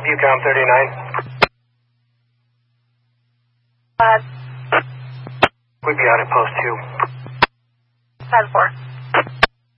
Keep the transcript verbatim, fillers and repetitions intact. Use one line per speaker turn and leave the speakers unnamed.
Viewcom thirty-nine.
Uh,
We'd be out at post two.
ten four.